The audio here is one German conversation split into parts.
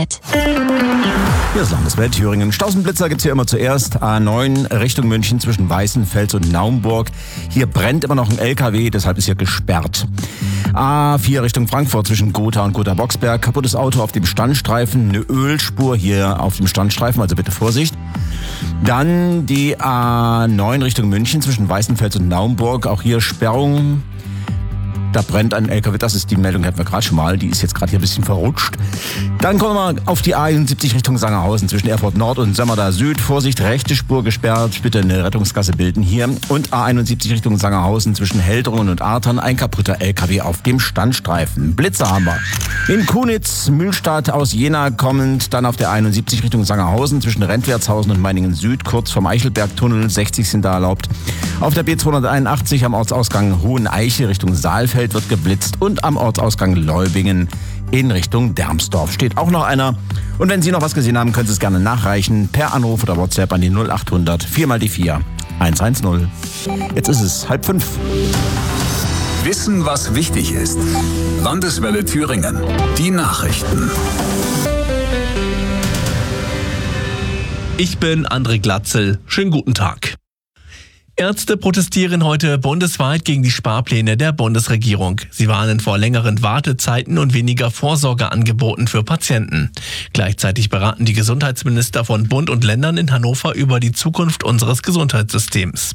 informiert. Hier ist Landeswelle Thüringen. Stausenblitzer gibt's hier immer zuerst. A9 Richtung München zwischen Weißenfels und Naumburg. Hier brennt immer noch ein LKW, deshalb ist hier gesperrt. A4 Richtung Frankfurt zwischen Gotha und Gotha-Boxberg. Kaputtes Auto auf dem Standstreifen. Eine Ölspur hier auf dem Standstreifen, also bitte Vorsicht. Dann die A9 Richtung München zwischen Weißenfels und Naumburg. Auch hier Sperrung. Da brennt ein LKW, das ist die Meldung, hatten wir gerade schon mal, die ist jetzt gerade hier ein bisschen verrutscht. Dann kommen wir auf die A71 Richtung Sangerhausen zwischen Erfurt Nord und Sömmerda Süd. Vorsicht, rechte Spur gesperrt, bitte eine Rettungsgasse bilden hier. Und A71 Richtung Sangerhausen zwischen Heldrungen und Artern, ein kaputter LKW auf dem Standstreifen. Blitzer haben wir. In Kunitz, Mühlstadt aus Jena kommend, dann auf der 71 Richtung Sangerhausen zwischen Rentwertshausen und Meiningen Süd, kurz vom Eichelbergtunnel, 60 sind da erlaubt. Auf der B281 am Ortsausgang Hoheneiche Richtung Saalfeld wird geblitzt und am Ortsausgang Leubingen in Richtung Dermsdorf steht auch noch einer. Und wenn Sie noch was gesehen haben, können Sie es gerne nachreichen per Anruf oder WhatsApp an die 0800 4x4 110. Jetzt ist es 4:30. Wissen, was wichtig ist. Landeswelle Thüringen. Die Nachrichten. Ich bin André Glatzel. Schönen guten Tag. Ärzte protestieren heute bundesweit gegen die Sparpläne der Bundesregierung. Sie warnen vor längeren Wartezeiten und weniger Vorsorgeangeboten für Patienten. Gleichzeitig beraten die Gesundheitsminister von Bund und Ländern in Hannover über die Zukunft unseres Gesundheitssystems.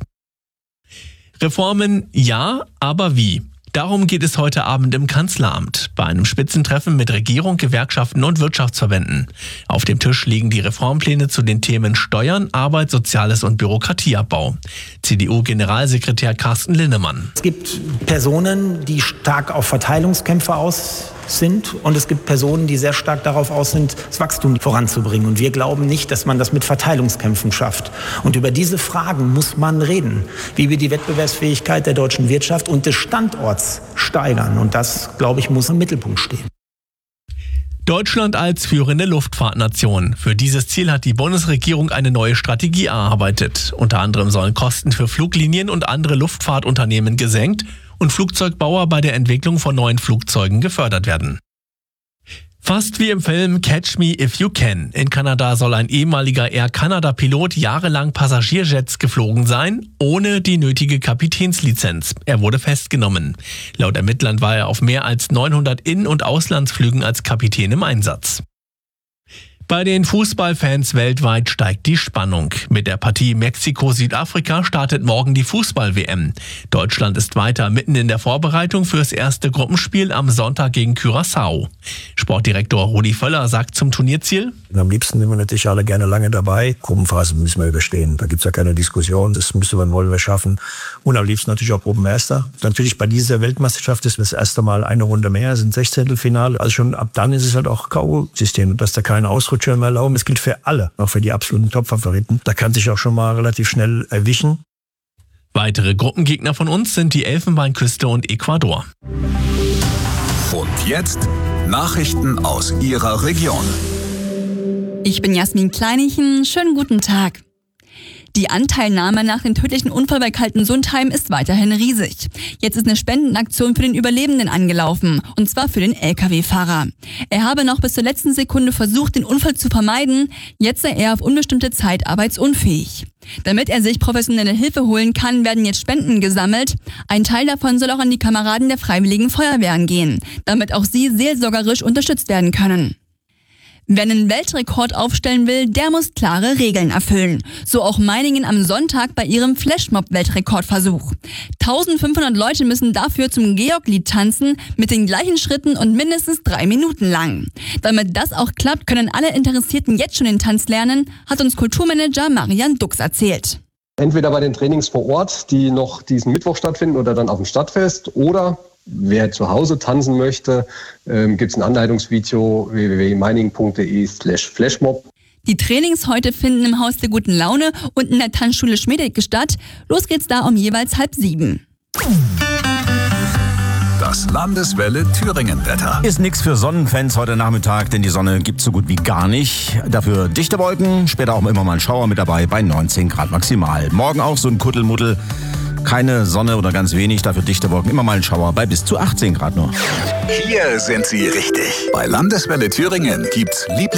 Reformen ja, aber wie? Darum geht es heute Abend im Kanzleramt, bei einem Spitzentreffen mit Regierung, Gewerkschaften und Wirtschaftsverbänden. Auf dem Tisch liegen die Reformpläne zu den Themen Steuern, Arbeit, Soziales und Bürokratieabbau. CDU-Generalsekretär Carsten Linnemann. Es gibt Personen, die stark auf Verteilungskämpfe aus sind, und es gibt Personen, die sehr stark darauf aus sind, das Wachstum voranzubringen. Und wir glauben nicht, dass man das mit Verteilungskämpfen schafft. Und über diese Fragen muss man reden, wie wir die Wettbewerbsfähigkeit der deutschen Wirtschaft und des Standorts steigern. Und das, glaube ich, muss im Mittelpunkt stehen. Deutschland als führende Luftfahrtnation. Für dieses Ziel hat die Bundesregierung eine neue Strategie erarbeitet. Unter anderem sollen Kosten für Fluglinien und andere Luftfahrtunternehmen gesenkt und Flugzeugbauer bei der Entwicklung von neuen Flugzeugen gefördert werden. Fast wie im Film Catch Me If You Can. In Kanada soll ein ehemaliger Air Canada-Pilot jahrelang Passagierjets geflogen sein, ohne die nötige Kapitänslizenz. Er wurde festgenommen. Laut Ermittlern war er auf mehr als 900 In- und Auslandsflügen als Kapitän im Einsatz. Bei den Fußballfans weltweit steigt die Spannung. Mit der Partie Mexiko-Südafrika startet morgen die Fußball-WM. Deutschland ist weiter mitten in der Vorbereitung fürs erste Gruppenspiel am Sonntag gegen Curaçao. Sportdirektor Rudi Völler sagt zum Turnierziel: Am liebsten sind wir natürlich alle gerne lange dabei. Gruppenphase müssen wir überstehen. Da gibt's ja keine Diskussion. Das wollen wir schaffen. Und am liebsten natürlich auch Gruppenmeister. Natürlich bei dieser Weltmeisterschaft ist das erste Mal eine Runde mehr, sind 16. Also schon ab dann ist es halt auch K.O.-System, dass da keine Ausrutscher mehr erlauben. Das gilt für alle, auch für die absoluten Top-Favoriten. Da kann sich auch schon mal relativ schnell erwischen. Weitere Gruppengegner von uns sind die Elfenbeinküste und Ecuador. Und jetzt Nachrichten aus Ihrer Region. Ich bin Jasmin Kleinichen. Schönen guten Tag. Die Anteilnahme nach dem tödlichen Unfall bei Kaltensundheim ist weiterhin riesig. Jetzt ist eine Spendenaktion für den Überlebenden angelaufen, und zwar für den Lkw-Fahrer. Er habe noch bis zur letzten Sekunde versucht, den Unfall zu vermeiden. Jetzt sei er auf unbestimmte Zeit arbeitsunfähig. Damit er sich professionelle Hilfe holen kann, werden jetzt Spenden gesammelt. Ein Teil davon soll auch an die Kameraden der Freiwilligen Feuerwehren gehen, damit auch sie seelsorgerisch unterstützt werden können. Wer einen Weltrekord aufstellen will, der muss klare Regeln erfüllen. So auch Meiningen am Sonntag bei ihrem Flashmob-Weltrekordversuch. 1500 Leute müssen dafür zum Georg-Lied tanzen, mit den gleichen Schritten und mindestens 3 Minuten lang. Damit das auch klappt, können alle Interessierten jetzt schon den Tanz lernen, hat uns Kulturmanager Marian Dux erzählt. Entweder bei den Trainings vor Ort, die noch diesen Mittwoch stattfinden, oder dann auf dem Stadtfest, oder wer zu Hause tanzen möchte, gibt es ein Anleitungsvideo www.meiningen.de/flashmob. Die Trainings heute finden im Haus der guten Laune und in der Tanzschule Schmedecke statt. Los geht's da um jeweils 6:30. Das Landeswelle Thüringen-Wetter. Ist nix für Sonnenfans heute Nachmittag, denn die Sonne gibt's so gut wie gar nicht. Dafür dichte Wolken, später auch immer mal ein Schauer mit dabei bei 19 Grad maximal. Morgen auch so ein Kuddelmuddel. Keine Sonne oder ganz wenig, dafür dichte Wolken, immer mal ein Schauer bei bis zu 18 Grad nur. Hier sind Sie richtig. Bei Landeswelle Thüringen gibt's